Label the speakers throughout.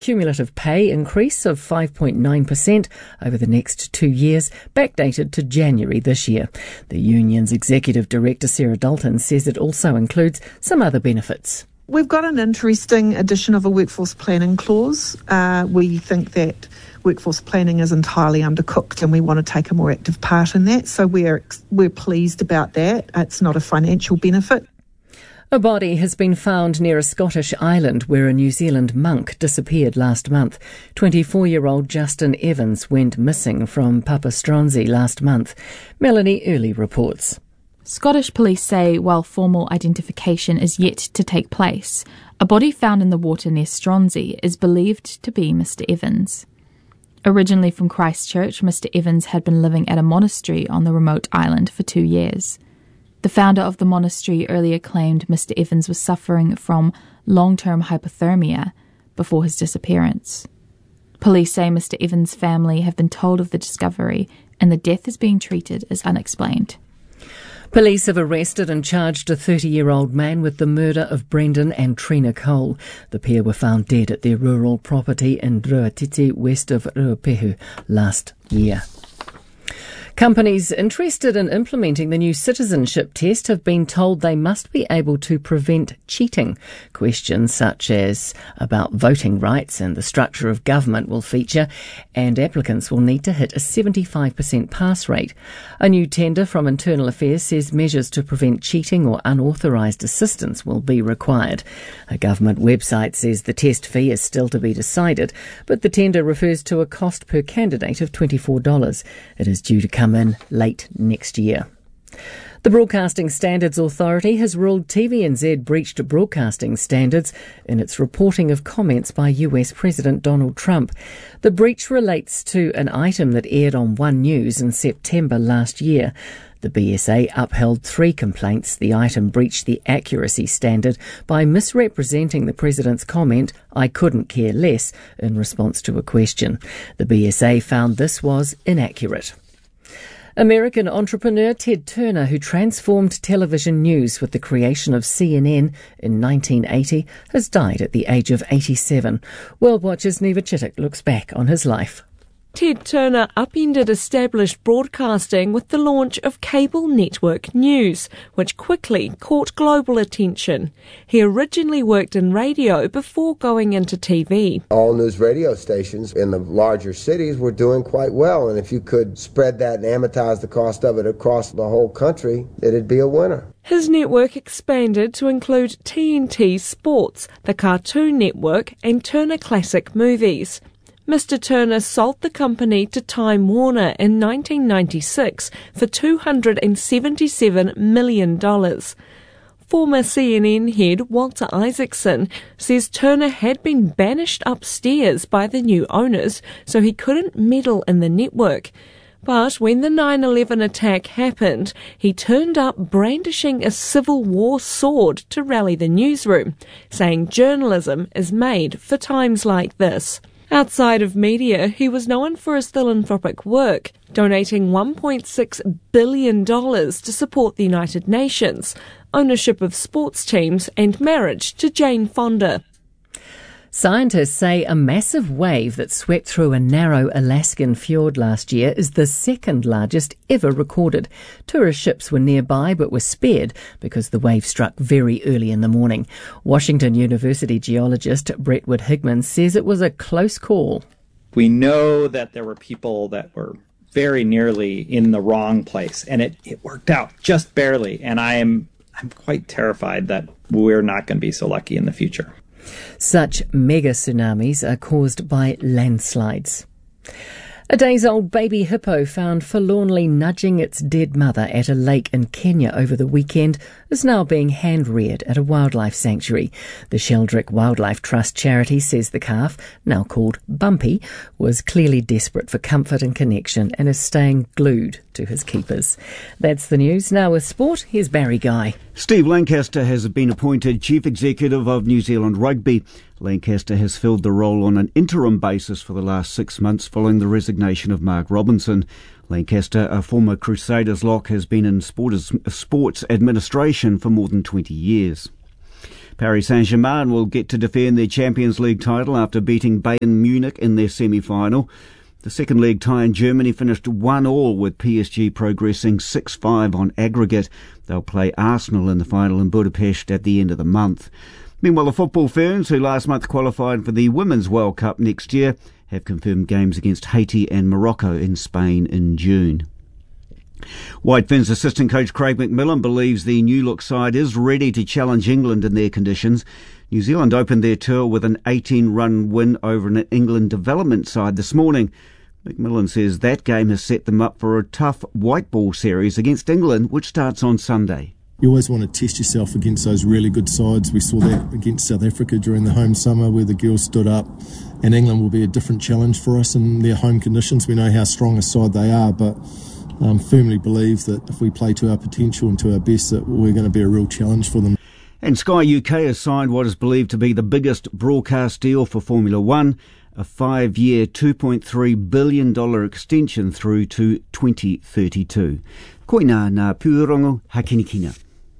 Speaker 1: Cumulative pay increase of 5.9% over the next 2 years, backdated to January this year. The union's executive director, Sarah Dalton, says it also includes some other benefits.
Speaker 2: We've got an interesting addition of a workforce planning clause. We think that workforce planning is entirely undercooked and we want to take a more active part in that. So we're pleased about that. It's not a financial benefit.
Speaker 1: A body has been found near a Scottish island where a New Zealand monk disappeared last month. 24-year-old Justin Evans went missing from Papastronzi last month. Melanie Early reports.
Speaker 3: Scottish police say while formal identification is yet to take place, a body found in the water near Stronzi is believed to be Mr. Evans. Originally from Christchurch, Mr. Evans had been living at a monastery on the remote island for 2 years. The founder of the monastery earlier claimed Mr. Evans was suffering from long-term hypothermia before his disappearance. Police say Mr. Evans' family have been told of the discovery and the death is being treated as unexplained.
Speaker 1: Police have arrested and charged a 30-year-old man with the murder of Brendan and Trina Cole. The pair were found dead at their rural property in Ruatiti, west of Ruapehu, last year. Companies interested in implementing the new citizenship test have been told they must be able to prevent cheating. Questions such as about voting rights and the structure of government will feature, and applicants will need to hit a 75% pass rate. A new tender from Internal Affairs says measures to prevent cheating or unauthorised assistance will be required. A government website says the test fee is still to be decided, but the tender refers to a cost per candidate of $24. It is due to come in late next year. The Broadcasting Standards Authority has ruled TVNZ breached broadcasting standards in its reporting of comments by US President Donald Trump. The breach relates to an item that aired on One News in September last year. The BSA upheld 3 complaints the item breached the accuracy standard by misrepresenting the President's comment, "I couldn't care less," in response to a question. The BSA found this was inaccurate. American entrepreneur Ted Turner, who transformed television news with the creation of CNN in 1980, has died at the age of 87. World Watch's Neva Chittick looks back on his life.
Speaker 4: Ted Turner upended established broadcasting with the launch of cable network news, which quickly caught global attention. He originally worked in radio before going into TV.
Speaker 5: All news radio stations in the larger cities were doing quite well, and if you could spread that and amortize the cost of it across the whole country, it'd be a winner.
Speaker 4: His network expanded to include TNT Sports, the Cartoon Network, and Turner Classic Movies. Mr. Turner sold the company to Time Warner in 1996 for $277 million. Former CNN head Walter Isaacson says Turner had been banished upstairs by the new owners so he couldn't meddle in the network. But when the 9/11 attack happened, he turned up brandishing a Civil War sword to rally the newsroom, saying journalism is made for times like this. Outside of media, he was known for his philanthropic work, donating $1.6 billion to support the United Nations, ownership of sports teams, and marriage to Jane Fonda.
Speaker 1: Scientists say a massive wave that swept through a narrow Alaskan fjord last year is the second largest ever recorded. Tourist ships were nearby but were spared because the wave struck very early in the morning. Washington University geologist Brentwood Higman says it was a close call.
Speaker 6: We know that there were people that were very nearly in the wrong place, and it worked out just barely, and I'm quite terrified that we're not going to be so lucky in the future.
Speaker 1: Such mega tsunamis are caused by landslides. A days-old baby hippo found forlornly nudging its dead mother at a lake in Kenya over the weekend is now being hand-reared at a wildlife sanctuary. The Sheldrick Wildlife Trust charity says the calf, now called Bumpy, was clearly desperate for comfort and connection and is staying glued to his keepers. That's the news. Now with sport, here's Barry Guy.
Speaker 7: Steve Lancaster has been appointed Chief Executive of New Zealand Rugby. Lancaster has filled the role on an interim basis for the last 6 months following the resignation of Mark Robinson. Lancaster, a former Crusaders lock, has been in sports administration for more than 20 years. Paris Saint-Germain will get to defend their Champions League title after beating Bayern Munich in their semi-final. The second leg tie in Germany finished 1-1 with PSG progressing 6-5 on aggregate. They'll play Arsenal in the final in Budapest at the end of the month. Meanwhile, the football ferns, who last month qualified for the Women's World Cup next year, have confirmed games against Haiti and Morocco in Spain in June. White Ferns assistant coach Craig McMillan believes the new look side is ready to challenge England in their conditions. New Zealand opened their tour with an 18-run win over an England development side this morning. McMillan says that game has set them up for a tough white ball series against England, which starts on Sunday.
Speaker 8: You always want to test yourself against those really good sides. We saw that against South Africa during the home summer where the girls stood up, and England will be a different challenge for us in their home conditions. We know how strong a side they are, but firmly believe that if we play to our potential and to our best, that we're going to be a real challenge for them.
Speaker 7: And Sky UK has signed what is believed to be the biggest broadcast deal for Formula One, a 5-year $2.3 billion extension through to 2032. Koina ngā pūrongo hakinikina.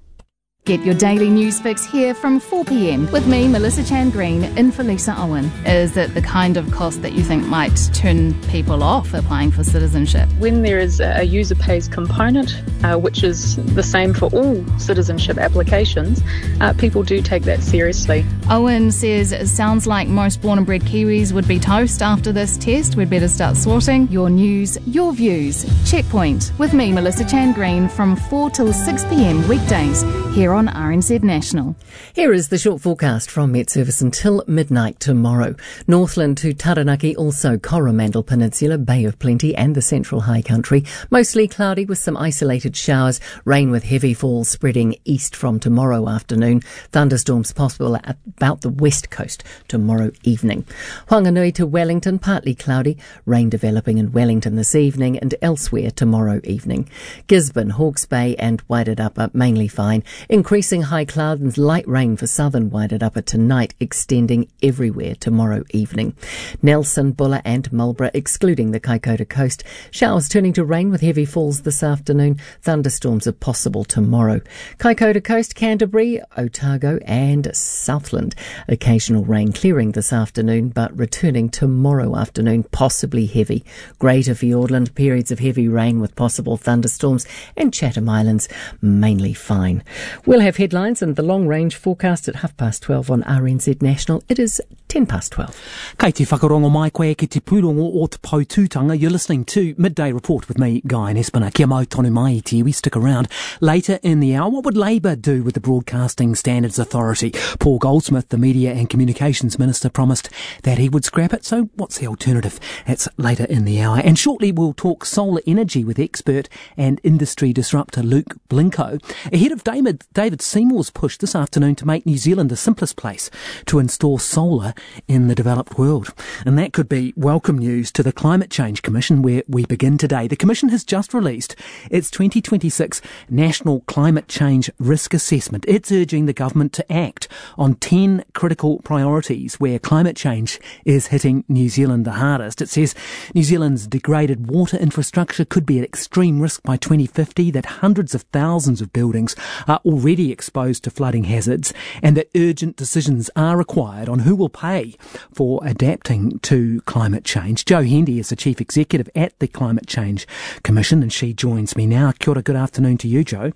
Speaker 3: Get your daily news fix here from 4 p.m. with me, Melissa Chan Green, in for Lisa Owen. Is it the kind of cost that you think might turn people off applying for citizenship?
Speaker 9: When there is a user pays component, which is the same for all citizenship applications, people do take that seriously.
Speaker 3: Owen says it sounds like most born and bred Kiwis would be toast after this test. We'd better start sorting. Your news, your views. Checkpoint with me, Melissa Chan Green, from 4 till 6 p.m. weekdays here on RNZ National.
Speaker 1: Here is the short forecast from Met Service until midnight tomorrow. Northland to Taranaki, also Coromandel Peninsula, Bay of Plenty and the Central High Country. Mostly cloudy with some isolated showers. Rain with heavy falls spreading east from tomorrow afternoon. Thunderstorms possible at about the west coast tomorrow evening. Whanganui to Wellington, partly cloudy. Rain developing in Wellington this evening and elsewhere tomorrow evening. Gisborne, Hawke's Bay and Wairarapa mainly fine. Increasing high cloud and light rain for southern Wairarapa tonight, extending everywhere tomorrow evening. Nelson, Buller and Marlborough, excluding the Kaikoura coast. Showers turning to rain with heavy falls this afternoon. Thunderstorms are possible tomorrow. Kaikoura coast, Canterbury, Otago and Southland. Occasional rain clearing this afternoon but returning tomorrow afternoon, possibly heavy. Greater Fiordland, periods of heavy rain with possible thunderstorms, and Chatham Islands mainly fine. We'll have headlines and the long-range forecast at 12:30 on RNZ National. It is 12:10.
Speaker 10: Kei te whakarongo mai koe ki te pūrongo o te Pautūtanga. You're listening to Midday Report with me, Guy Nespina. Kia mau tonu mai te iwi. Stick around. Later in the hour, what would Labour do with the Broadcasting Standards Authority? Paul Goldsmith, the Media and Communications Minister, promised that he would scrap it. So what's the alternative? That's later in the hour. And shortly we'll talk solar energy with expert and industry disruptor Luke Blinko, ahead of David Seymour's push this afternoon to make New Zealand the simplest place to install solar in the developed world. And that could be welcome news to the Climate Change Commission, where we begin today. The Commission has just released its 2026 National Climate Change Risk Assessment. It's urging the government to act on 10 critical priorities where climate change is hitting New Zealand the hardest. It says New Zealand's degraded water infrastructure could be at extreme risk by 2050, that hundreds of thousands of buildings are already exposed to flooding hazards, and that urgent decisions are required on who will pay for adapting to climate change. Jo Hendy is the Chief Executive at the Climate Change Commission, and she joins me now. Kia ora, good afternoon to you, Jo.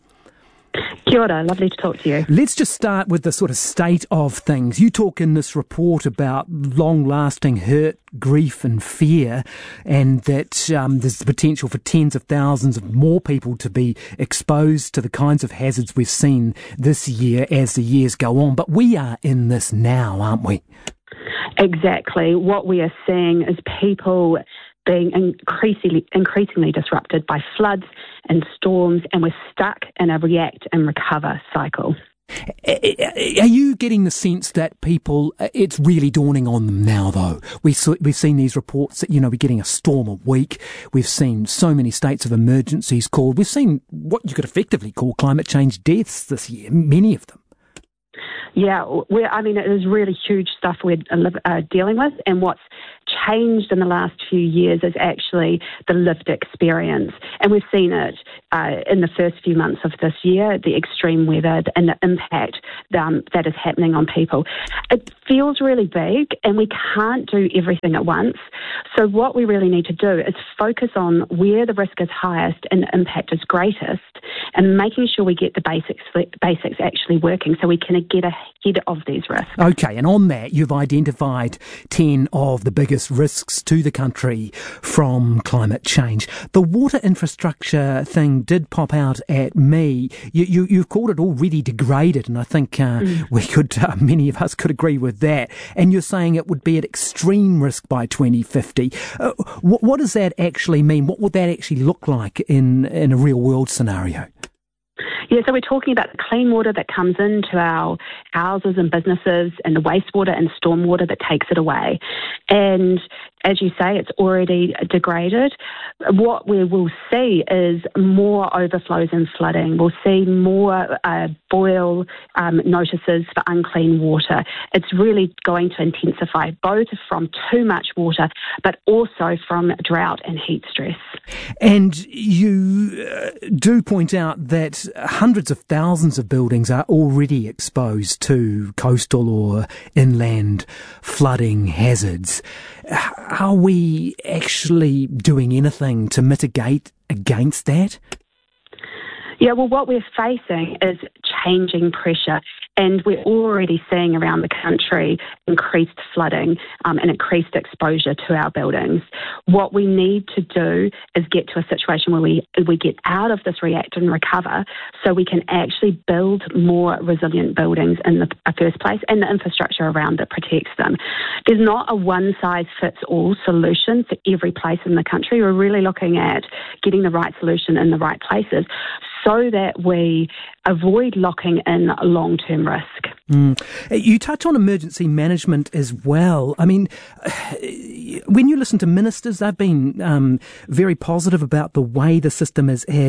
Speaker 11: Kia ora, lovely to talk to you.
Speaker 10: Let's just start with the sort of state of things. You talk in this report about long-lasting hurt, grief and fear, and that there's the potential for tens of thousands of more people to be exposed to the kinds of hazards we've seen this year as the years go on. But we are in this now, aren't we?
Speaker 11: Exactly. What we are seeing is people being increasingly disrupted by floods and storms, and we're stuck in a react and recover cycle.
Speaker 10: Are you getting the sense that people, it's really dawning on them now, though? We've seen these reports that, we're getting a storm a week. We've seen so many states of emergencies called. We've seen what you could effectively call climate change deaths this year, many of them.
Speaker 11: Yeah, it is really huge stuff we're dealing with, and what's changed in the last few years is actually the lived experience, and we've seen it in the first few months of this year, the extreme weather and the impact that is happening on people. It feels really big, and we can't do everything at once. So what we really need to do is focus on where the risk is highest and the impact is greatest, and making sure we get the basics actually working so we can get ahead of these risks.
Speaker 10: Okay, and on that, you've identified 10 of the biggest risks to the country from climate change. The water infrastructure thing did pop out at me. You've called it already degraded, and I think many of us could agree with that. And you're saying it would be at extreme risk by 2050. What does that actually mean? What would that actually look like in a real world scenario?
Speaker 11: Yeah, so we're talking about the clean water that comes into our houses and businesses, and the wastewater and stormwater that takes it away. And as you say, it's already degraded. What we will see is more overflows and flooding. We'll see more boil notices for unclean water. It's really going to intensify, both from too much water, but also from drought and heat stress.
Speaker 10: And you do point out that hundreds of thousands of buildings are already exposed to coastal or inland flooding hazards. Are we actually doing anything to mitigate against that?
Speaker 11: Yeah, well, what we're facing is changing pressure, and we're already seeing around the country increased flooding and increased exposure to our buildings. What we need to do is get to a situation where we get out of this react and recover, so we can actually build more resilient buildings in the first place, and the infrastructure around it protects them. There's not a one-size-fits-all solution for every place in the country. We're really looking at getting the right solution in the right places, so that we avoid locking in long-term risk.
Speaker 10: You touch on emergency management as well. I mean, when you listen to ministers, they've been very positive about the way the system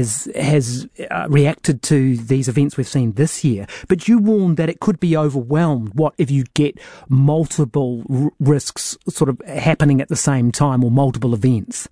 Speaker 10: has reacted to these events we've seen this year. But you warned that it could be overwhelmed. What if you get multiple risks sort of happening at the same time, or multiple events?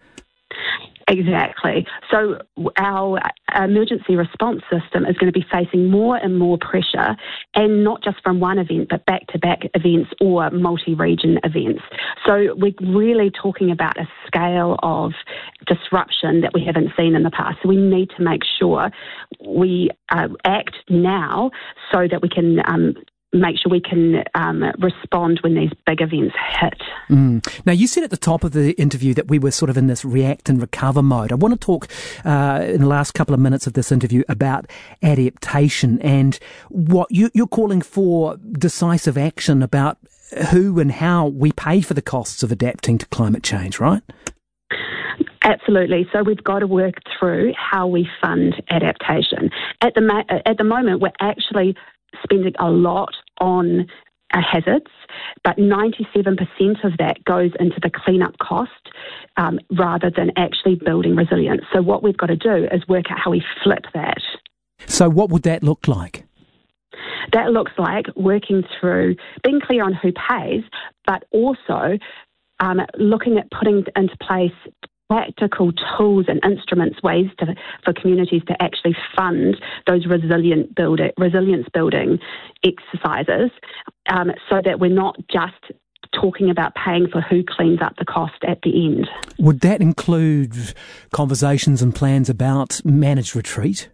Speaker 11: Exactly. So our emergency response system is going to be facing more and more pressure, and not just from one event, but back-to-back events or multi-region events. So we're really talking about a scale of disruption that we haven't seen in the past. So we need to make sure we act now so that we can make sure we can respond when these big events hit.
Speaker 10: Now, you said at the top of the interview that we were sort of in this react and recover mode. I want to talk in the last couple of minutes of this interview about adaptation and what you're calling for decisive action about who and how we pay for the costs of adapting to climate change, right?
Speaker 11: Absolutely. So we've got to work through how we fund adaptation. At the moment, we're actually spending a lot on hazards, but 97% of that goes into the cleanup cost rather than actually building resilience. So what we've got to do is work out how we flip that.
Speaker 10: So what would that look like?
Speaker 11: That looks like working through being clear on who pays, but also looking at putting into place practical tools and instruments, ways for communities to actually fund those resilience building exercises, so that we're not just talking about paying for who cleans up the cost at the end.
Speaker 10: Would that include conversations and plans about managed retreat?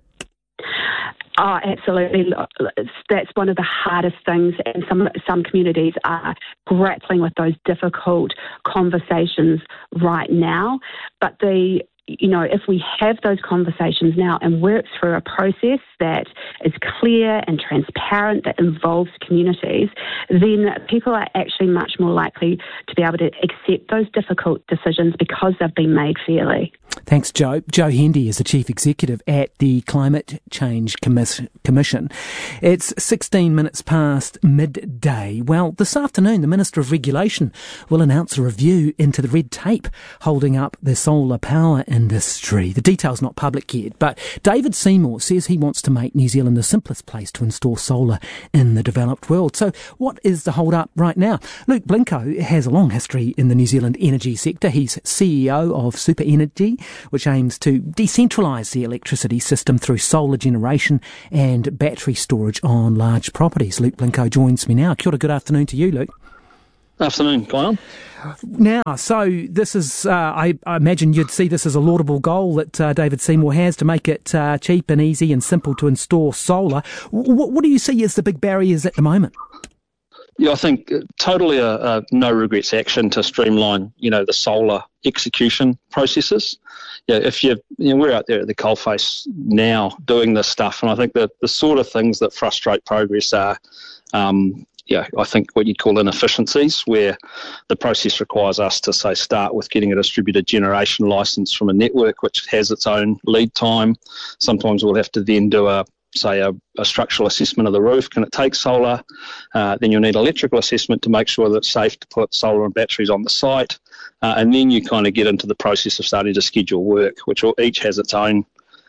Speaker 11: Oh, absolutely. That's one of the hardest things, and some communities are grappling with those difficult conversations right now. But if we have those conversations now and work through a process that is clear and transparent, that involves communities, then people are actually much more likely to be able to accept those difficult decisions because they've been made fairly.
Speaker 10: Thanks, Jo. Jo Hendy is the Chief Executive at the Climate Change Commission. It's 16 minutes past midday. Well, this afternoon, the Minister of Regulation will announce a review into the red tape holding up the solar power industry industry. The detail's not public yet, but David Seymour says he wants to make New Zealand the simplest place to install solar in the developed world. So what is the hold-up right now? Luke Blincoe has a long history in the New Zealand energy sector. He's CEO of Super Energy, which aims to decentralise the electricity system through solar generation and battery storage on large properties. Luke Blincoe joins me now. Kia ora, good afternoon to you, Luke.
Speaker 12: Afternoon, Guyon.
Speaker 10: Now, so this is, I imagine you'd see this as a laudable goal that David Seymour has to make it cheap and easy and simple to install solar. What do you see as the big barriers at the moment?
Speaker 12: Yeah, I think totally a no regrets action to streamline, the solar execution processes. Yeah, if we're out there at the coalface now doing this stuff, and I think that the sort of things that frustrate progress are, I think what you'd call inefficiencies, where the process requires us to, say, start with getting a distributed generation licence from a network which has its own lead time. Sometimes we'll have to then do a structural assessment of the roof. Can it take solar? Then you'll need electrical assessment to make sure that it's safe to put solar and batteries on the site. And then you kind of get into the process of starting to schedule work, which each has its own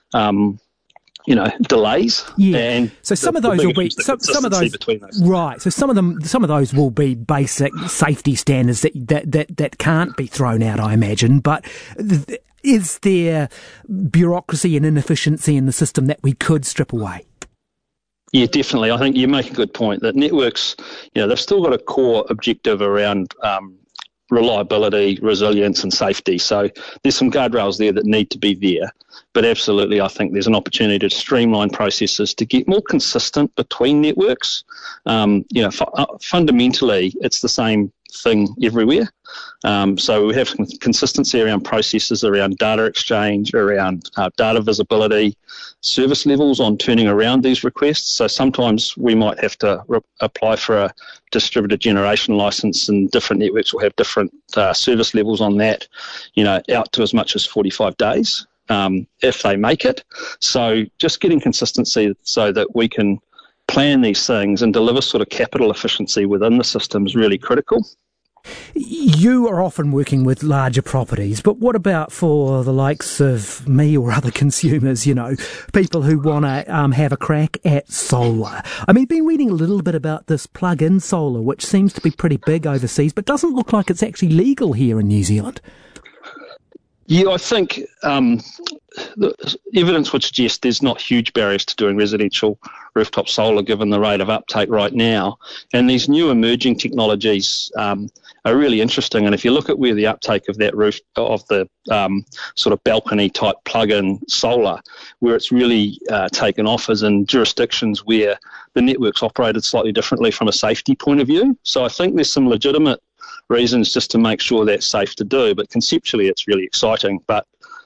Speaker 12: delays.
Speaker 10: Yeah.
Speaker 12: And
Speaker 10: so some of those will be some of those right. So some of those will be basic safety standards that can't be thrown out, I imagine. But is there bureaucracy and inefficiency in the system that we could strip away?
Speaker 12: Yeah, definitely. I think you make a good point that networks, they've still got a core objective around reliability, resilience and safety. So there's some guardrails there that need to be there. But absolutely, I think there's an opportunity to streamline processes to get more consistent between networks. Fundamentally, it's the same thing everywhere. So we have consistency around processes, around data exchange, around data visibility, service levels on turning around these requests. So sometimes we might have to apply for a distributed generation license, and different networks will have different service levels on that, out to as much as 45 days. If they make it. So just getting consistency so that we can plan these things and deliver sort of capital efficiency within the system is really critical.
Speaker 10: You are often working with larger properties, but what about for the likes of me or other consumers, people who want to have a crack at solar? I mean, been reading a little bit about this plug-in solar, which seems to be pretty big overseas, but doesn't look like it's actually legal here in New Zealand.
Speaker 12: Yeah, I think the evidence would suggest there's not huge barriers to doing residential rooftop solar given the rate of uptake right now. And these new emerging technologies are really interesting. And if you look at where the uptake of that roof, of the sort of balcony type plug-in solar, where it's really taken off is in jurisdictions where the network's operated slightly differently from a safety point of view. So I think there's some legitimate reasons just to make sure that's safe to do, but conceptually it's really exciting. But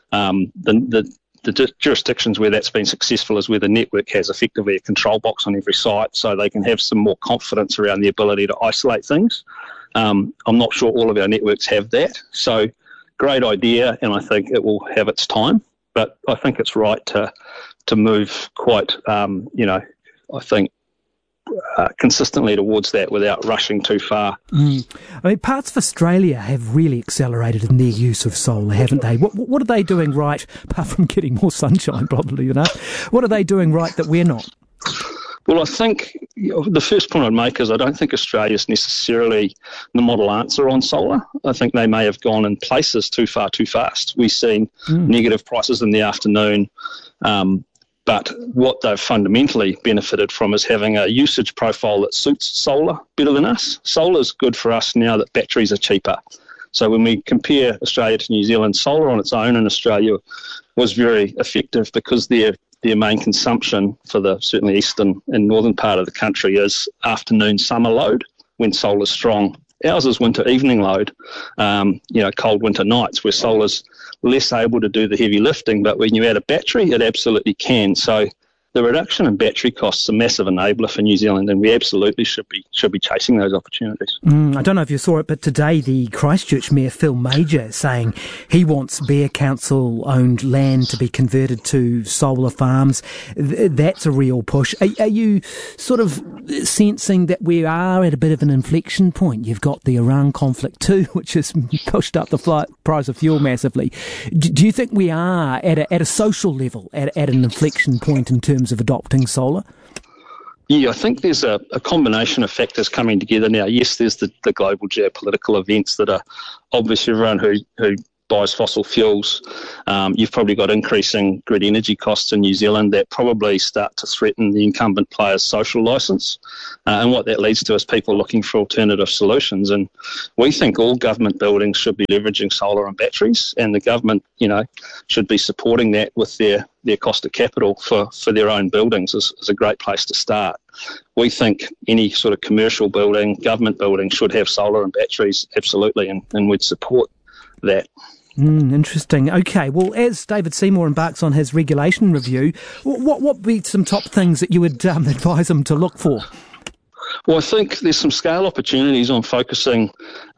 Speaker 12: the jurisdictions where that's been successful is where the network has effectively a control box on every site, so they can have some more confidence around the ability to isolate things. I'm not sure all of our networks have that, so great idea, and I think it will have its time, but I think it's right to move quite, I think, consistently towards that without rushing too far.
Speaker 10: I mean, parts of Australia have really accelerated in their use of solar, haven't they? What are they doing right, apart from getting more sunshine, probably enough? What are they doing right that we're not?
Speaker 12: Well, I think the first point I'd make is I don't think Australia's necessarily the model answer on solar. I think they may have gone in places too far too fast. We've seen negative prices in the afternoon, but what they've fundamentally benefited from is having a usage profile that suits solar better than us. Solar is good for us now that batteries are cheaper. So when we compare Australia to New Zealand, solar on its own in Australia was very effective because their main consumption for the certainly eastern and northern part of the country is afternoon summer load when solar's strong. Ours is winter evening load, cold winter nights where solar's less able to do the heavy lifting, but when you add a battery, it absolutely can. So the reduction in battery costs is a massive enabler for New Zealand, and we absolutely should be chasing those opportunities.
Speaker 10: I don't know if you saw it, but today the Christchurch Mayor Phil Major saying he wants Bear Council-owned land to be converted to solar farms. That's a real push. Are you sort of sensing that we are at a bit of an inflection point? You've got the Iran conflict too, which has pushed up the price of fuel massively. Do you think we are at a social level at an inflection point in terms of adopting solar?
Speaker 12: Yeah, I think there's a combination of factors coming together now. Yes, there's the global geopolitical events that are obvious. Everyone who buys fossil fuels, you've probably got increasing grid energy costs in New Zealand that probably start to threaten the incumbent player's social licence. And what that leads to is people looking for alternative solutions. And we think all government buildings should be leveraging solar and batteries, and the government, should be supporting that with their cost of capital for their own buildings is a great place to start. We think any sort of commercial building, government building should have solar and batteries, absolutely, and we'd support that.
Speaker 10: Interesting. Okay, well, as David Seymour embarks on his regulation review, what would be some top things that you would advise him to look for?
Speaker 12: Well, I think there's some scale opportunities on focusing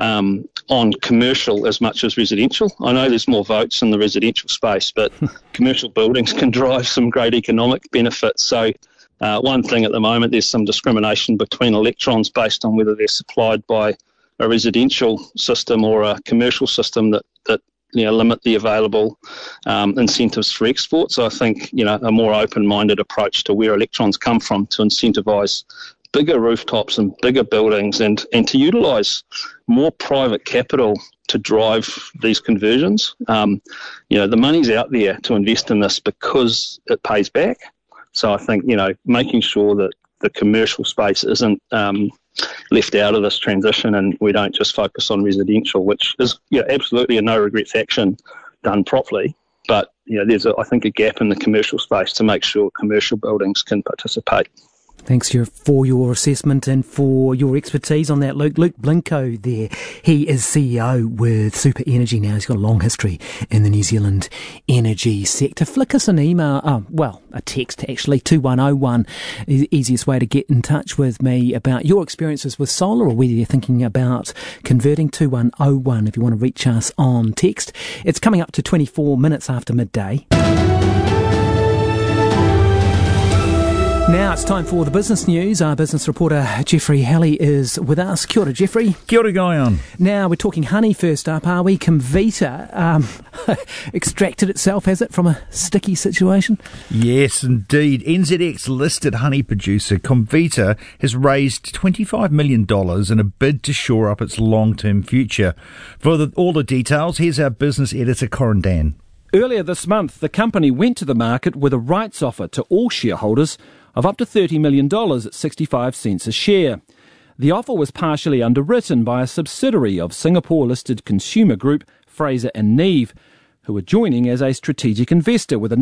Speaker 12: on commercial as much as residential. I know there's more votes in the residential space, but commercial buildings can drive some great economic benefits. So one thing at the moment, there's some discrimination between electrons based on whether they're supplied by a residential system or a commercial system that limit the available incentives for export. So I think, a more open-minded approach to where electrons come from to incentivise bigger rooftops and bigger buildings and to utilise more private capital to drive these conversions. The money's out there to invest in this because it pays back. So I think, making sure that the commercial space isn't left out of this transition and we don't just focus on residential, which is absolutely a no regrets action done properly. But there's I think a gap in the commercial space to make sure commercial buildings can participate.
Speaker 10: Thanks for your assessment and for your expertise on that, Luke. Luke Blincoe there. He is CEO with Super Energy now. He's got a long history in the New Zealand energy sector. Flick us an email, a text actually, 2101. The easiest way to get in touch with me about your experiences with solar or whether you're thinking about converting. 2101 if you want to reach us on text. It's coming up to 24 minutes after midday. Now it's time for the business news. Our business reporter Jeffrey Halley is with us. Kia ora, Jeffrey.
Speaker 13: Kia ora, Guyon.
Speaker 10: Now we're talking honey first up, are we? Comvita extracted itself, has it, from a sticky situation?
Speaker 13: Yes, indeed. NZX listed honey producer Comvita has raised $25 million in a bid to shore up its long-term future. For all the details, here's our business editor, Corin Dan.
Speaker 14: Earlier this month, the company went to the market with a rights offer to all shareholders of up to $30 million at 65 cents a share. The offer was partially underwritten by a subsidiary of Singapore-listed consumer group Fraser and Neave, who are joining as a strategic investor with a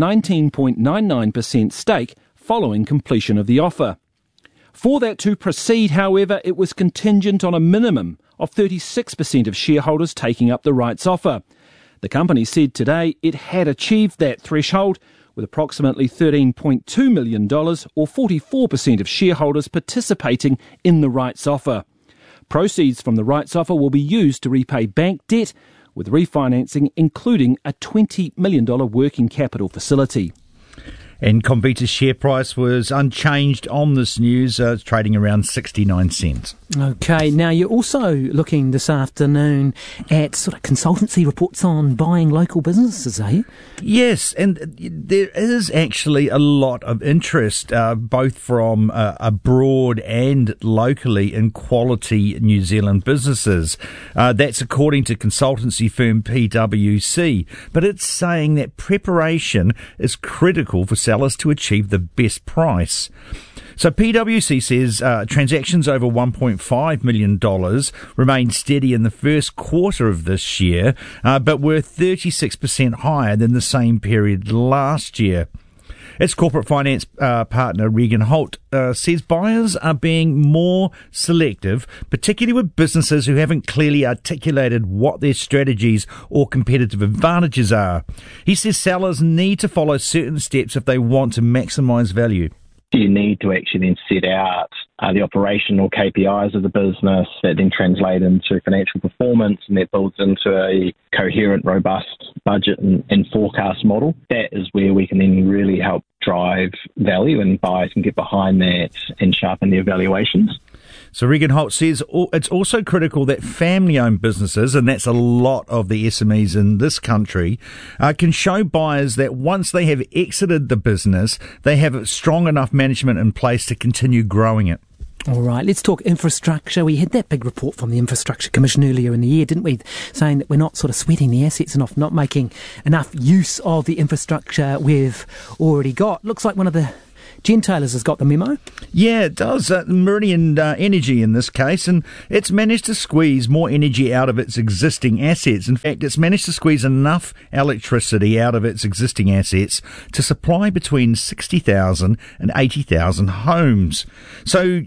Speaker 14: 19.99% stake following completion of the offer. For that to proceed, however, it was contingent on a minimum of 36% of shareholders taking up the rights offer. The company said today it had achieved that threshold with approximately $13.2 million or 44% of shareholders participating in the rights offer. Proceeds from the rights offer will be used to repay bank debt, with refinancing including a $20 million working capital facility.
Speaker 13: And Comvita's share price was unchanged on this news, trading around 69 cents.
Speaker 10: Okay, now you're also looking this afternoon at sort of consultancy reports on buying local businesses, are you?
Speaker 13: Yes, and there is actually a lot of interest, both from abroad and locally, in quality New Zealand businesses. That's according to consultancy firm PwC, but it's saying that preparation is critical for sellers to achieve the best price. So PwC says transactions over $1.5 million remained steady in the first quarter of this year, but were 36% higher than the same period last year. Its corporate finance partner, Regan Holt, says buyers are being more selective, particularly with businesses who haven't clearly articulated what their strategies or competitive advantages are. He says sellers need to follow certain steps if they want to maximise value.
Speaker 15: You need to actually then set out the operational KPIs of the business that then translate into financial performance, and that builds into a coherent, robust budget and forecast model. That is where we can then really help drive value, and buyers can get behind that and sharpen their valuations.
Speaker 13: So Regan Holt says it's also critical that family-owned businesses, and that's a lot of the SMEs in this country, can show buyers that once they have exited the business, they have strong enough management in place to continue growing it.
Speaker 10: All right, let's talk infrastructure. We had that big report from the Infrastructure Commission earlier in the year, didn't we, saying that we're not sort of sweating the assets enough, not making enough use of the infrastructure we've already got. Looks like one of the Gentailers has got the memo.
Speaker 13: Yeah, it does. Meridian Energy in this case, and it's managed to squeeze more energy out of its existing assets. In fact, it's managed to squeeze enough electricity out of its existing assets to supply between 60,000 and 80,000 homes. So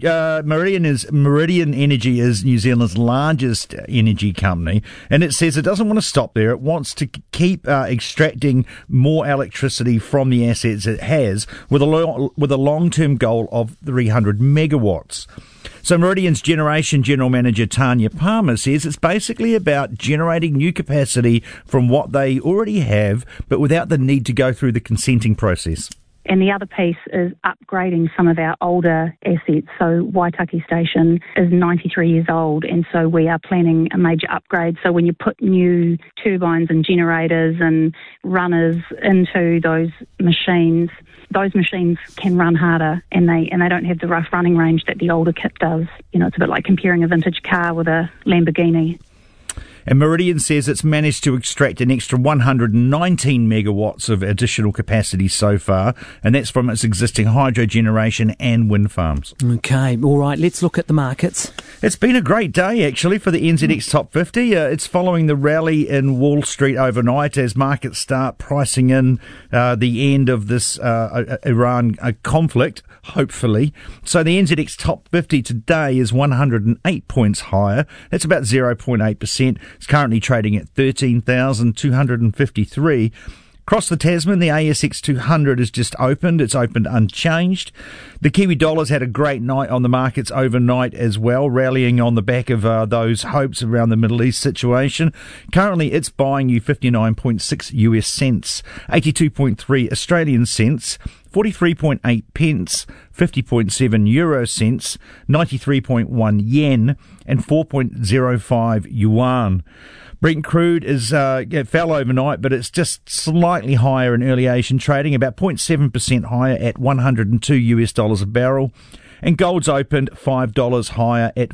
Speaker 13: Meridian Energy is New Zealand's largest energy company, and it says it doesn't want to stop there. It wants to keep extracting more electricity from the assets it has with a long-term goal of 300 megawatts. So Meridian's Generation General Manager Tanya Palmer says it's basically about generating new capacity from what they already have, but without the need to go through the consenting process.
Speaker 11: And the other piece is upgrading some of our older assets. So Waitaki Station is 93 years old, and so we are planning a major upgrade. So when you put new turbines and generators and runners into those machines can run harder, and they don't have the rough running range that the older kit does. You know, it's a bit like comparing a vintage car with a Lamborghini.
Speaker 13: And Meridian says it's managed to extract an extra 119 megawatts of additional capacity so far, and that's from its existing hydro generation and wind farms.
Speaker 10: Okay, all right, let's look at the markets.
Speaker 13: It's been a great day, actually, for the NZX Top 50. It's following the rally in Wall Street overnight as markets start pricing in the end of this Iran conflict, hopefully. So the NZX Top 50 today is 108 points higher. That's about 0.8%. It's currently trading at 13,253. Across the Tasman, the ASX 200 has just opened. It's opened unchanged. The Kiwi dollar's had a great night on the markets overnight as well, rallying on the back of those hopes around the Middle East situation. Currently, it's buying you 59.6 US cents, 82.3 Australian cents, 43.8 pence, 50.7 euro cents, 93.1 yen, and 4.05 yuan. Brent crude fell overnight, but it's just slightly higher in early Asian trading, about 0.7% higher at $102 a barrel. And gold's opened $5 higher at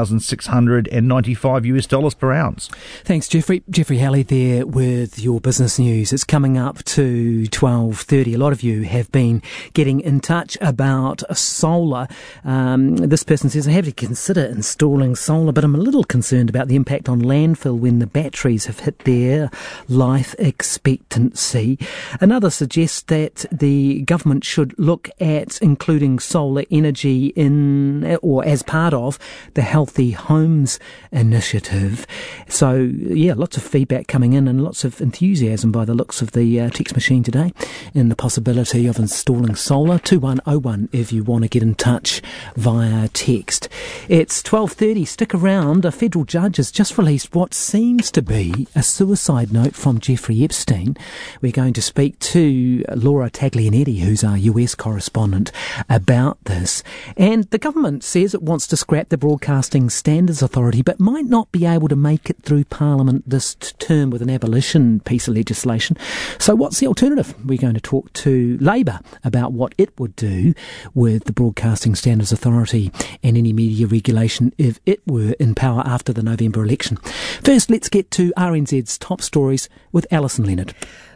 Speaker 13: $4,695 per ounce.
Speaker 10: Thanks, Jeffrey. Jeffrey Halley there with your business news. It's coming up to 12:30. A lot of you have been getting in touch about solar. This person says, I have to consider installing solar, but I'm a little concerned about the impact on landfill when the batteries have hit their life expectancy. Another suggests that the government should look at including solar energy in or as part of the Healthy Homes initiative. So, yeah, lots of feedback coming in and lots of enthusiasm by the looks of the text machine today in the possibility of installing solar. 2101 if you want to get in touch via text. It's 12:30. Stick around. A federal judge has just released what seems to be a suicide note from Jeffrey Epstein. We're going to speak to Laura Taglianetti, who's our US correspondent, about this. And the government says it wants to scrap the Broadcasting Standards Authority, but might not be able to make it through Parliament this term with an abolition piece of legislation. So what's the alternative? We're going to talk to Labour about what it would do with the Broadcasting Standards Authority and any media regulation if it were in power after the November election. First, let's get to RNZ's top stories with Alison Leonard.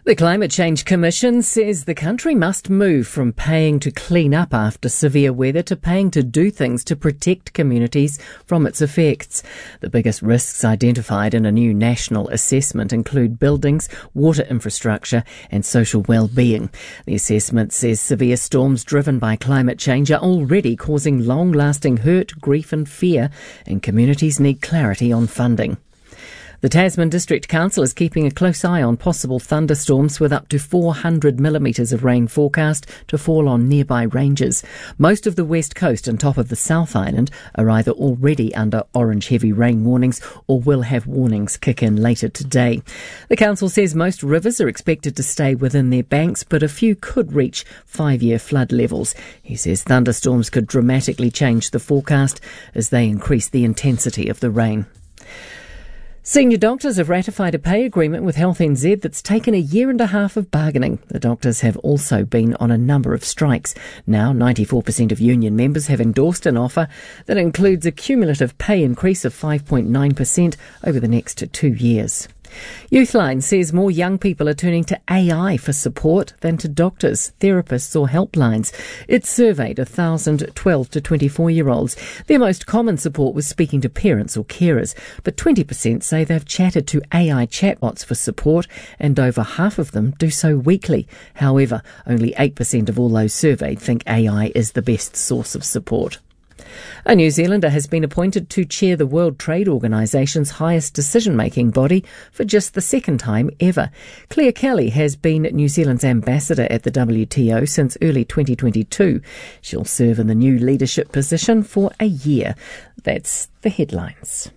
Speaker 1: The Climate Change Commission says the country must move from paying to clean up after severe weather to paying to do things to protect communities from its effects. The biggest risks identified in a new national assessment include buildings, water infrastructure and social well-being. The assessment says severe storms driven by climate change are already causing long-lasting hurt, grief and fear, and communities need clarity on funding. The Tasman District Council is keeping a close eye on possible thunderstorms with up to 400 millimetres of rain forecast to fall on nearby ranges. Most of the west coast and top of the South Island are either already under orange heavy rain warnings or will have warnings kick in later today. The council says most rivers are expected to stay within their banks, but a few could reach 5-year flood levels. He says thunderstorms could dramatically change the forecast as they increase the intensity of the rain. Senior doctors have ratified a pay agreement with Health NZ that's taken a year and a half of bargaining. The doctors have also been on a number of strikes. Now 94% of union members have endorsed an offer that includes a cumulative pay increase of 5.9% over the next 2 years. Youthline says more young people are turning to AI for support than to doctors, therapists or helplines. It surveyed 1,000 12 to 24-year-olds. Their most common support was speaking to parents or carers, but 20% say they've chatted to AI chatbots for support, and over half of them do so weekly. However, only 8% of all those surveyed think AI is the best source of support. A New Zealander has been appointed to chair the World Trade Organisation's highest decision-making body for just the second time ever. Claire Kelly has been New Zealand's ambassador at the WTO since early 2022. She'll serve in the new leadership position for a year. That's the headlines.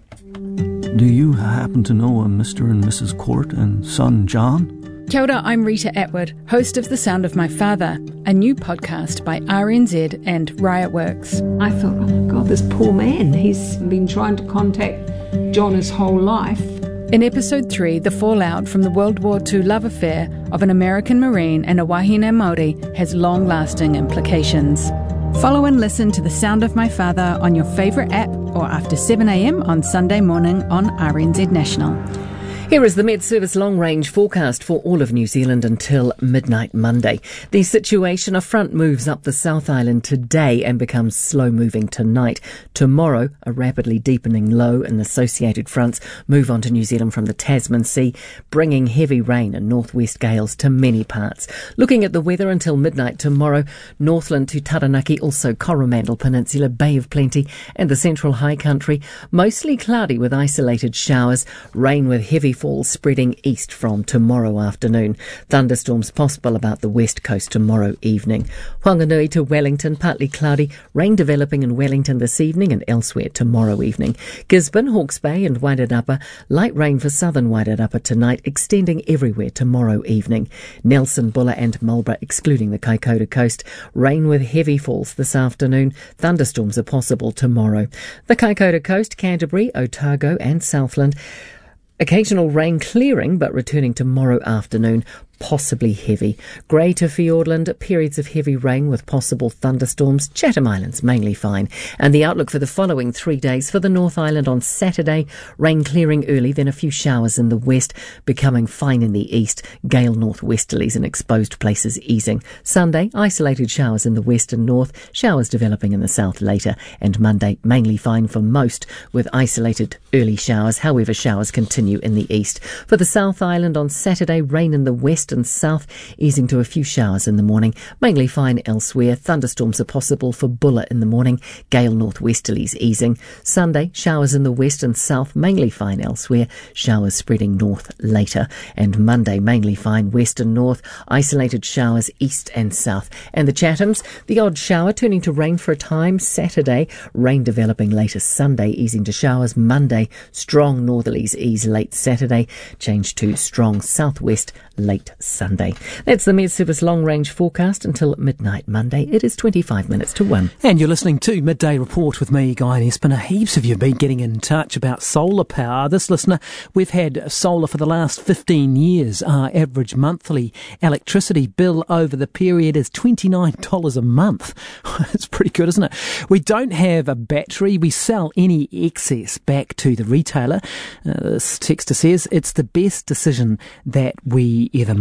Speaker 16: Do you happen to know a Mr. and Mrs. Court and son John?
Speaker 17: Kia ora, I'm Rita Atwood, host of The Sound of My Father, a new podcast by RNZ and Riot Works.
Speaker 18: I thought, oh God, this poor man, he's been trying to contact John his whole life.
Speaker 17: In episode 3, the fallout from the World War II love affair of an American Marine and a Wahine Māori has long-lasting implications. Follow and listen to The Sound of My Father on your favourite app or after 7 a.m. on Sunday morning on RNZ National.
Speaker 1: Here is the Met Service long-range forecast for all of New Zealand until midnight Monday. The situation, a front moves up the South Island today and becomes slow-moving tonight. Tomorrow, a rapidly deepening low and associated fronts move on to New Zealand from the Tasman Sea, bringing heavy rain and northwest gales to many parts. Looking at the weather until midnight tomorrow, Northland to Taranaki, also Coromandel Peninsula, Bay of Plenty and the Central High Country, mostly cloudy with isolated showers, rain with heavy falls spreading east from tomorrow afternoon. Thunderstorms possible about the west coast tomorrow evening. Whanganui to Wellington, partly cloudy, rain developing in Wellington this evening and elsewhere tomorrow evening. Gisborne, Hawke's Bay and Wairarapa, light rain for southern Wairarapa tonight, extending everywhere tomorrow evening. Nelson, Buller and Marlborough, excluding the Kaikoura coast, rain with heavy falls this afternoon. Thunderstorms are possible tomorrow. The Kaikoura coast, Canterbury, Otago and Southland, occasional rain clearing but returning tomorrow afternoon, possibly heavy. Grey to Fiordland, periods of heavy rain with possible thunderstorms. Chatham Islands mainly fine. And the outlook for the following 3 days: for the North Island on Saturday, rain clearing early, then a few showers in the west, becoming fine in the east. Gale northwesterlies in exposed places easing. Sunday, isolated showers in the west and north, showers developing in the south later. And Monday, mainly fine for most, with isolated early showers. However, showers continue in the east. For the South Island on Saturday, rain in the west and south, easing to a few showers in the morning, mainly fine elsewhere. Thunderstorms are possible for Buller in the morning, gale northwesterlies easing. Sunday, showers in the west and south, mainly fine elsewhere, showers spreading north later. And Monday, mainly fine west and north, isolated showers east and south. And the Chathams, the odd shower turning to rain for a time. Saturday, rain developing later Sunday, easing to showers. Monday, strong northerlies ease late Saturday, change to strong southwest late Sunday. That's the Met Service long-range forecast until midnight Monday. It is 25 minutes to 1.
Speaker 10: And you're listening to Midday Report with me, Guy Espiner. Heaps of you have been getting in touch about solar power. This listener, we've had solar for the last 15 years. Our average monthly electricity bill over the period is $29 a month. It's pretty good, isn't it? We don't have a battery. We sell any excess back to the retailer. This texter says it's the best decision that we ever made.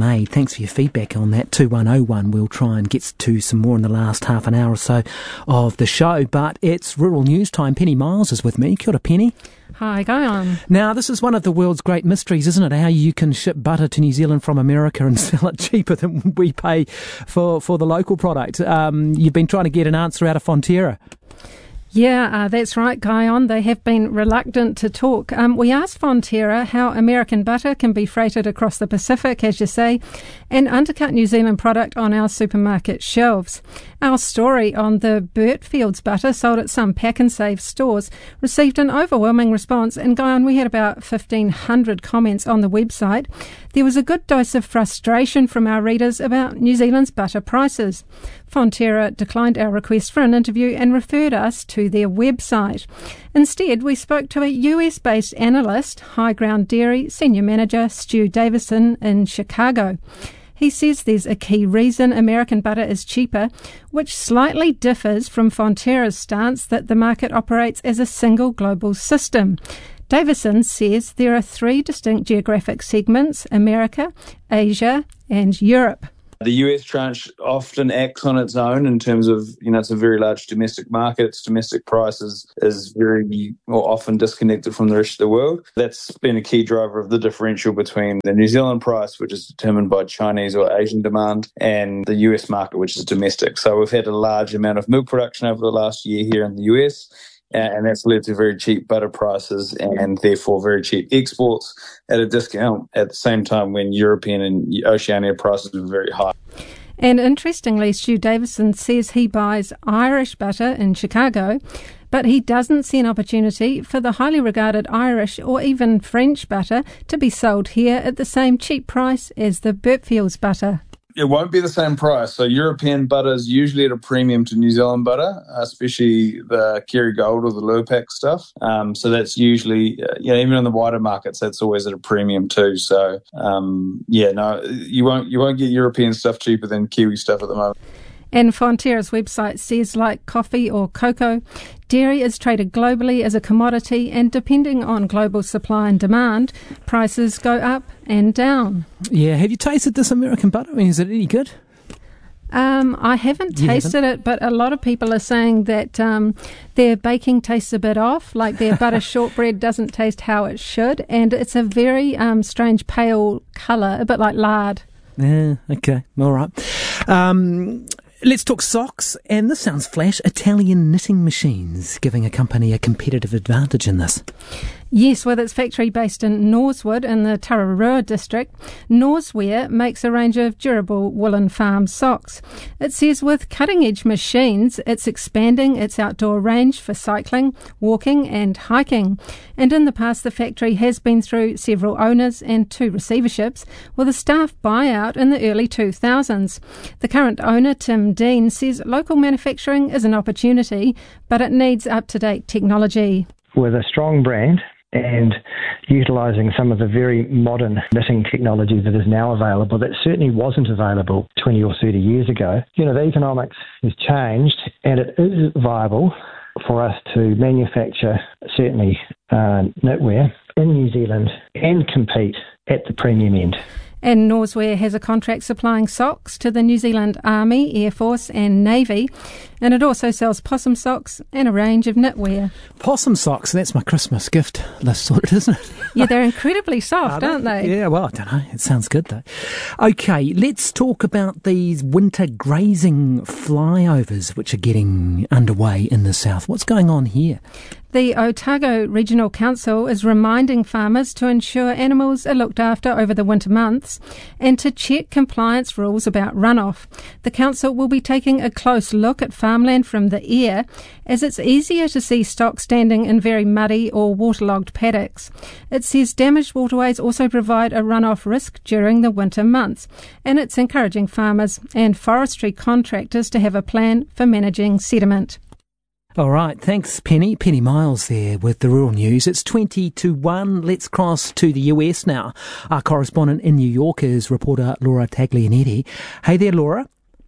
Speaker 10: made. Thanks for your feedback on that. 2101. We'll try and get to some more in the last half an hour or so of the show. But it's Rural News Time. Penny Miles is with me. Kia ora, Penny.
Speaker 19: Hi, go on.
Speaker 10: Now, this is one of the world's great mysteries, isn't it? How you can ship butter to New Zealand from America and sell it cheaper than we pay for the local product. You've been trying to get an answer out of Fonterra.
Speaker 19: Yeah, that's right, Guyon. They have been reluctant to talk. We asked Fonterra how American butter can be freighted across the Pacific, as you say, and undercut New Zealand product on our supermarket shelves. Our story on the Burtfields butter sold at some Pack and Save stores received an overwhelming response, and Guyon, we had about 1,500 comments on the website. There was a good dose of frustration from our readers about New Zealand's butter prices. Fonterra declined our request for an interview and referred us to their website. Instead, we spoke to a US-based analyst, High Ground Dairy Senior Manager Stu Davison in Chicago. He says there's a key reason American butter is cheaper, which slightly differs from Fonterra's stance that the market operates as a single global system. Davison says there are 3 distinct geographic segments: America, Asia and Europe.
Speaker 20: The US tranche often acts on its own in terms of, it's a very large domestic market. Its domestic prices is very often disconnected from the rest of the world. That's been a key driver of the differential between the New Zealand price, which is determined by Chinese or Asian demand, and the US market, which is domestic. So we've had a large amount of milk production over the last year here in the US. And that's led to very cheap butter prices and therefore very cheap exports at a discount at the same time when European and Oceania prices are very high.
Speaker 19: And interestingly, Stu Davison says he buys Irish butter in Chicago, but he doesn't see an opportunity for the highly regarded Irish or even French butter to be sold here at the same cheap price as the Burtfields butter.
Speaker 20: It won't be the same price. So European butter is usually at a premium to New Zealand butter, especially the Kerrygold or the Lurpak stuff. So that's usually, even in the wider markets, that's always at a premium too. So, you won't get European stuff cheaper than Kiwi stuff at the moment.
Speaker 19: And Fonterra's website says, like coffee or cocoa, dairy is traded globally as a commodity, and depending on global supply and demand, prices go up and down.
Speaker 10: Yeah, have you tasted this American butter? I mean, is it any good?
Speaker 19: I haven't tasted it, but a lot of people are saying that their baking tastes a bit off, like their butter shortbread doesn't taste how it should, and it's a very strange pale colour, a bit like lard.
Speaker 10: Yeah, okay, all right. Let's talk socks, and this sounds flash. Italian knitting machines giving a company a competitive advantage in this.
Speaker 19: Yes, with its factory based in Norsewood in the Tararua district, Norsewear makes a range of durable woolen farm socks. It says with cutting-edge machines, it's expanding its outdoor range for cycling, walking and hiking. And in the past, the factory has been through several owners and 2 receiverships, with a staff buyout in the early 2000s. The current owner, Tim Dean, says local manufacturing is an opportunity, but it needs up-to-date technology.
Speaker 21: With a strong brand and utilising some of the very modern knitting technology that is now available that certainly wasn't available 20 or 30 years ago. The economics has changed, and it is viable for us to manufacture, certainly knitwear, in New Zealand and compete at the premium end.
Speaker 19: And Norsewear has a contract supplying socks to the New Zealand Army, Air Force and Navy, and it also sells possum socks and a range of knitwear.
Speaker 10: Possum socks, that's my Christmas gift list sorted, isn't it?
Speaker 19: Yeah, they're incredibly soft, aren't they?
Speaker 10: Yeah, well, I don't know. It sounds good, though. Okay, let's talk about these winter grazing flyovers which are getting underway in the south. What's going on here?
Speaker 19: The Otago Regional Council is reminding farmers to ensure animals are looked after over the winter months and to check compliance rules about runoff. The council will be taking a close look at farmland from the air, as it's easier to see stock standing in very muddy or waterlogged paddocks. It says damaged waterways also provide a runoff risk during the winter months, and it's encouraging farmers and forestry contractors to have a plan for managing sediment.
Speaker 10: All right, thanks, Penny. Penny Miles there with the Rural News. It's 20-1. Let's cross to the US now. Our correspondent in New York is reporter Laura Taglianetti. Hey there, Laura.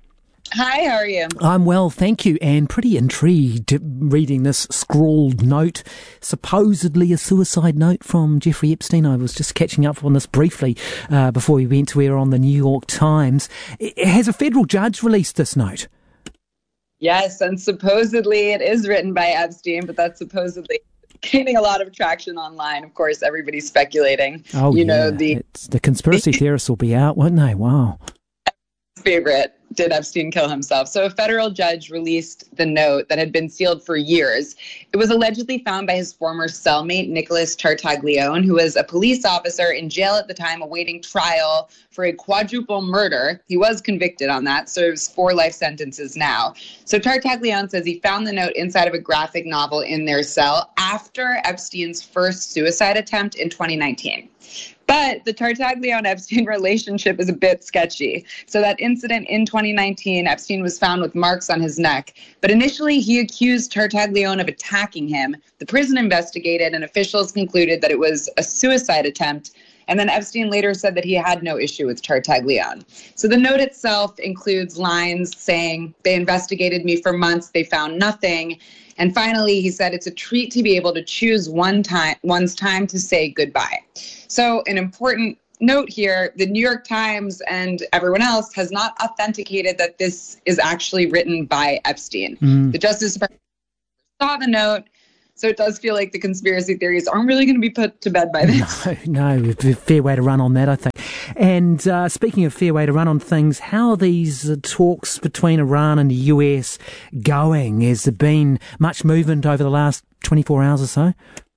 Speaker 2: Hi, how are you?
Speaker 10: I'm well, thank you, and pretty intrigued reading this scrawled note, supposedly a suicide note from Jeffrey Epstein. I was just catching up on this briefly before we went to air on the New York Times. Has a federal judge released this note?
Speaker 2: Yes, and supposedly it is written by Epstein, but that's supposedly gaining a lot of traction online. Of course, everybody's speculating.
Speaker 10: Oh, the conspiracy theorists will be out, won't they? Wow.
Speaker 2: Favorite, did Epstein kill himself? So a federal judge released the note that had been sealed for years. It was allegedly found by his former cellmate, Nicholas Tartaglione, who was a police officer in jail at the time awaiting trial for a quadruple murder. He was convicted on that, serves 4 life sentences now. So Tartaglione says he found the note inside of a graphic novel in their cell after Epstein's first suicide attempt in 2019. But the Tartaglione-Epstein relationship is a bit sketchy. So that incident in 2019, Epstein was found with marks on his neck. But initially, he accused Tartaglione of attacking him. The prison investigated, and officials concluded that it was a suicide attempt. And then Epstein later said that he had no issue with Tartaglione. So the note itself includes lines saying, "They investigated me for months. They found nothing." And finally, he said, "It's a treat to be able to choose one's time to say goodbye." So an important note here, the New York Times and everyone else has not authenticated that this is actually written by Epstein. The Justice Department saw the note, so it does feel like the conspiracy theories aren't really going to be put to bed by this.
Speaker 10: No, fair way to run on that, I think. And speaking of fair way to run on things, how are these talks between Iran and the US going? Has there been much movement over the last 24 hours or so?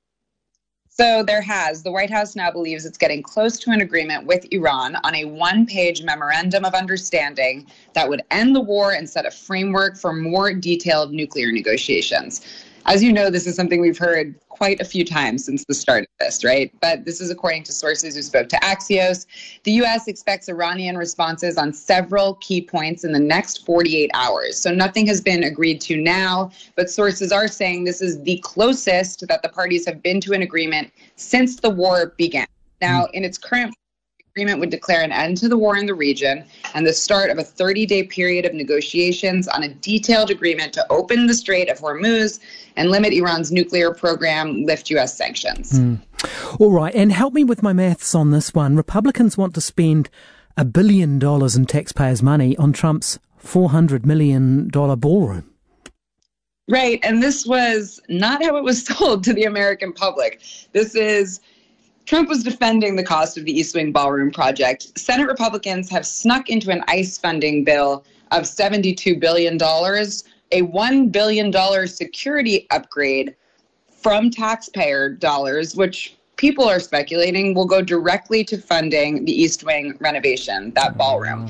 Speaker 2: So there has. The White House now believes it's getting close to an agreement with Iran on a 1-page memorandum of understanding that would end the war and set a framework for more detailed nuclear negotiations. As you know, this is something we've heard quite a few times since the start of this, right? But this is according to sources who spoke to Axios. The U.S. expects Iranian responses on several key points in the next 48 hours. So nothing has been agreed to now, but sources are saying this is the closest that the parties have been to an agreement since the war began. Now, in its current agreement would declare an end to the war in the region and the start of a 30-day period of negotiations on a detailed agreement to open the Strait of Hormuz and limit Iran's nuclear program, lift U.S. sanctions.
Speaker 10: All right, and help me with my maths on this one. Republicans want to spend $1 billion in taxpayers' money on Trump's $400 million ballroom.
Speaker 2: Right, and this was not how it was sold to the American public. Trump was defending the cost of the East Wing Ballroom project. Senate Republicans have snuck into an ICE funding bill of $72 billion, a $1 billion security upgrade from taxpayer dollars, which people are speculating will go directly to funding the East Wing renovation, that ballroom.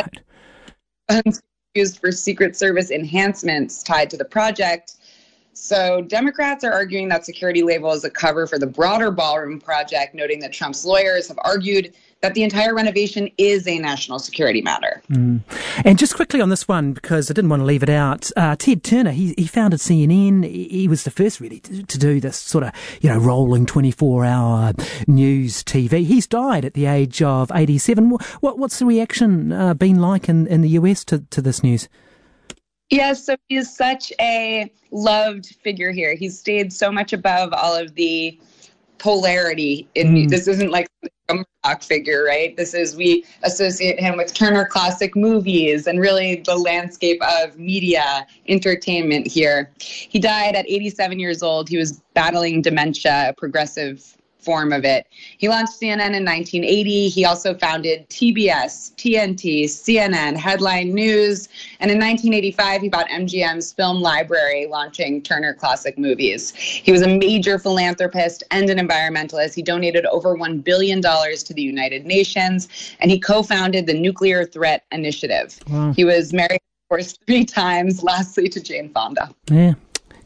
Speaker 2: Funds used for Secret Service enhancements tied to the project. So Democrats are arguing that security label is a cover for the broader ballroom project, noting that Trump's lawyers have argued that the entire renovation is a national security matter.
Speaker 10: And just quickly on this one, because I didn't want to leave it out, Ted Turner, he founded CNN. He was the first really to do this sort of, rolling 24-hour news TV. He's died at the age of 87. What's the reaction been like in the US to this news?
Speaker 2: Yes, so he's such a loved figure here. He's stayed so much above all of the polarity. This isn't like a Murdoch figure, right? We associate him with Turner Classic Movies and really the landscape of media entertainment here. He died at 87 years old. He was battling dementia, a progressive form of it. He launched CNN in 1980. He also founded TBS, TNT, CNN, Headline News, and in 1985 he bought MGM's film library, launching Turner Classic Movies. He was a major philanthropist and an environmentalist. He donated over $1 billion to the United Nations, and he co-founded the Nuclear Threat Initiative. Wow. He was married, of course, 3 times, lastly to Jane Fonda.
Speaker 10: Yeah.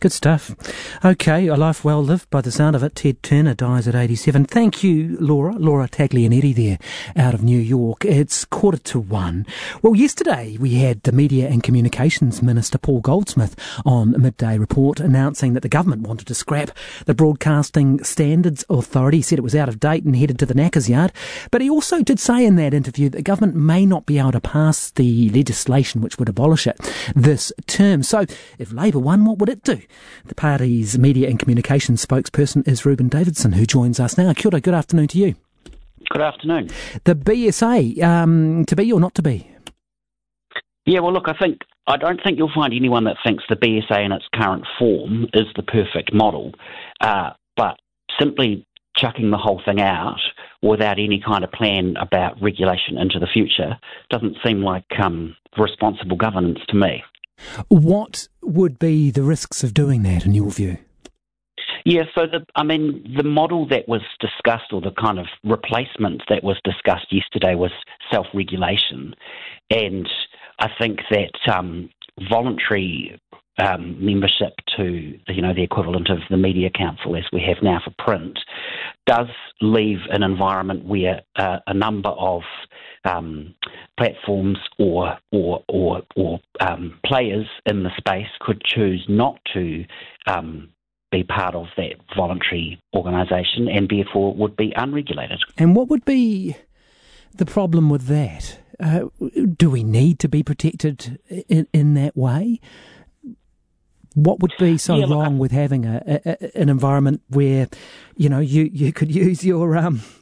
Speaker 10: Good stuff. Okay, a life well lived by the sound of it. Ted Turner dies at 87. Thank you, Laura Taglianetti there out of New York. It's 1:45. Well, yesterday we had the Media and Communications Minister Paul Goldsmith on Midday Report announcing that the government wanted to scrap the Broadcasting Standards Authority. He said it was out of date and headed to the knackers yard. But he also did say in that interview that the government may not be able to pass the legislation which would abolish it this term. So if Labour won, what would it do? The party's media and communications spokesperson is Reuben Davidson, who joins us now. Kia ora, good afternoon to you.
Speaker 5: Good afternoon.
Speaker 10: The BSA, to be or not to be?
Speaker 5: Yeah, well, look, I don't think you'll find anyone that thinks the BSA in its current form is the perfect model, but simply chucking the whole thing out without any kind of plan about regulation into the future doesn't seem like responsible governance to me.
Speaker 10: What would be the risks of doing that, in your view?
Speaker 5: Yeah, so the model that was discussed, or the kind of replacement that was discussed yesterday, was self-regulation, and I think that voluntary membership to the equivalent of the Media Council as we have now for print does leave an environment where a number of platforms or players in the space could choose not to be part of that voluntary organisation and therefore would be unregulated.
Speaker 10: And what would be the problem with that? Do we need to be protected in that way? What would be so wrong with having an environment where, you could use your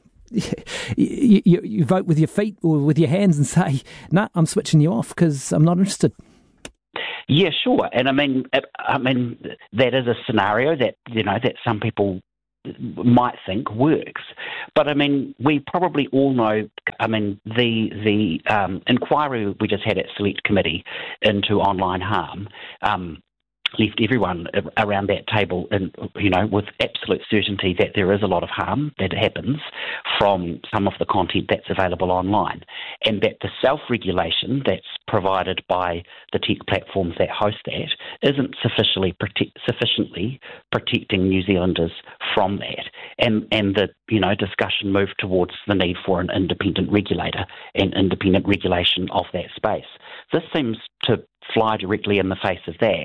Speaker 10: you vote with your feet or with your hands and say, "No, I'm switching you off because I'm not interested."
Speaker 5: Yeah, sure, and I mean that is a scenario that that some people might think works, but we probably all know. The inquiry we just had at Select Committee into online harm left everyone around that table with absolute certainty that there is a lot of harm that happens from some of the content that's available online, and that the self-regulation that's provided by the tech platforms that host that isn't sufficiently protecting New Zealanders from that, and the discussion moved towards the need for an independent regulator and independent regulation of that space. This seems to fly directly in the face of that,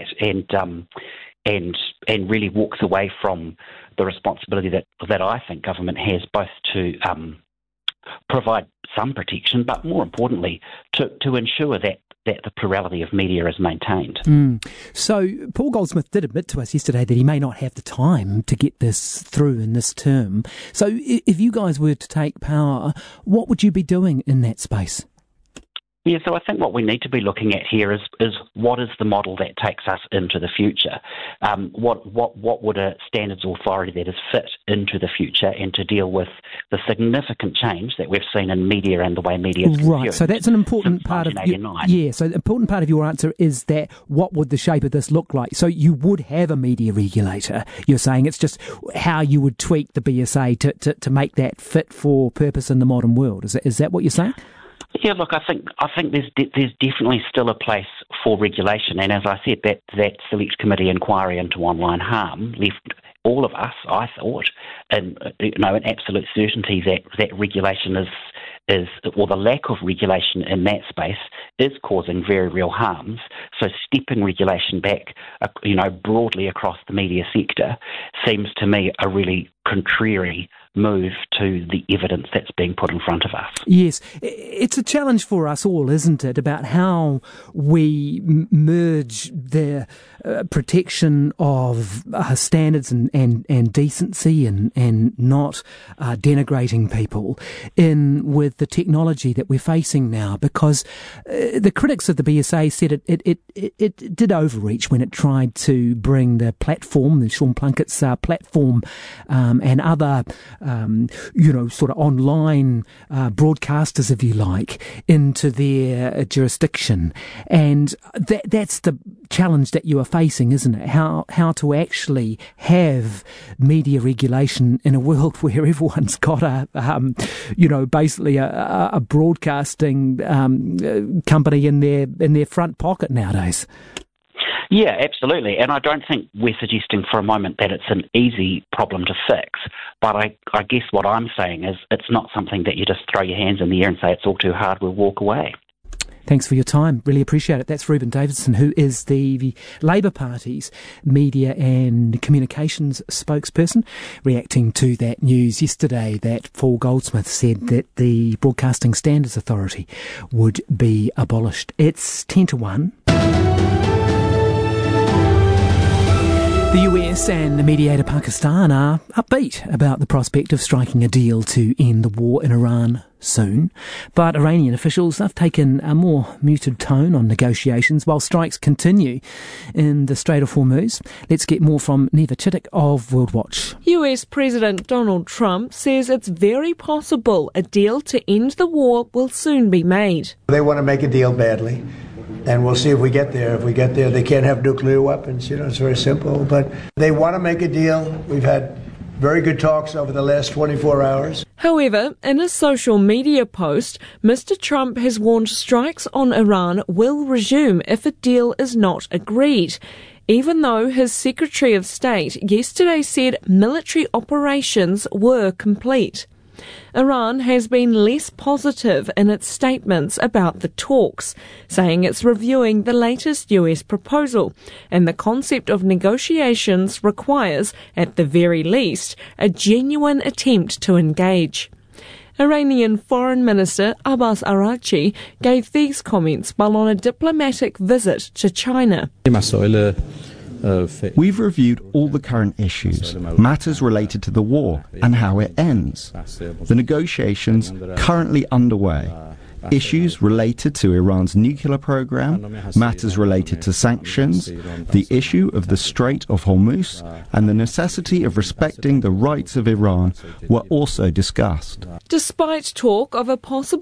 Speaker 5: and really walks away from the responsibility that I think government has, both to provide some protection, but more importantly to ensure that the plurality of media is maintained.
Speaker 10: So Paul Goldsmith did admit to us yesterday that he may not have the time to get this through in this term. So if you guys were to take power, what would you be doing in that space?
Speaker 5: Yeah, so I think what we need to be looking at here is what is the model that takes us into the future? What would a standards authority that is fit into the future and to deal with the significant change that we've seen in media and the way media is
Speaker 10: right? So that's an important part of so the important part of your answer is that what would the shape of this look like? So you would have a media regulator. You're saying it's just how you would tweak the BSA to make that fit for purpose in the modern world. Is that what you're saying?
Speaker 5: Yeah, look, I think there's definitely still a place for regulation, and as I said, that Select Committee inquiry into online harm left all of us, I thought, in absolute certainty that regulation is, or the lack of regulation in that space is causing very real harms. So stepping regulation back, broadly across the media sector seems to me a really contrary move to the evidence that's being put in front of us.
Speaker 10: Yes, it's a challenge for us all, isn't it, about how we merge the protection of standards and decency and not denigrating people in with the technology that we're facing now, because the critics of the BSA said it did overreach when it tried to bring the platform, the Sean Plunkett's platform, and other sort of online broadcasters, if you like, into their jurisdiction. And that's the challenge that you are facing, isn't it? How to actually have media regulation in a world where everyone's got basically a broadcasting company in their front pocket nowadays.
Speaker 5: Yeah, absolutely. And I don't think we're suggesting for a moment that it's an easy problem to fix. But I guess what I'm saying is it's not something that you just throw your hands in the air and say it's all too hard, we'll walk away.
Speaker 10: Thanks for your time. Really appreciate it. That's Reuben Davidson, who is the Labour Party's media and communications spokesperson, reacting to that news yesterday that Paul Goldsmith said that the Broadcasting Standards Authority would be abolished. It's 10-1. The US and the mediator Pakistan are upbeat about the prospect of striking a deal to end the war in Iran soon. But Iranian officials have taken a more muted tone on negotiations while strikes continue in the Strait of Hormuz. Let's get more from Neva Chittick of World Watch.
Speaker 4: US President Donald Trump says it's very possible a deal to end the war will soon be made.
Speaker 22: They want to make a deal badly. And we'll see if we get there. If we get there, they can't have nuclear weapons. It's very simple. But they want to make a deal. We've had very good talks over the last 24 hours.
Speaker 4: However, in a social media post, Mr. Trump has warned strikes on Iran will resume if a deal is not agreed, even though his Secretary of State yesterday said military operations were complete. Iran has been less positive in its statements about the talks, saying it's reviewing the latest US proposal, and the concept of negotiations requires, at the very least, a genuine attempt to engage. Iranian Foreign Minister Abbas Araghchi gave these comments while on a diplomatic visit to China.
Speaker 23: We've reviewed all the current issues, matters related to the war and how it ends, the negotiations currently underway, issues related to Iran's nuclear program, matters related to sanctions, the issue of the Strait of Hormuz, and the necessity of respecting the rights of Iran were also discussed.
Speaker 4: Despite talk of a possible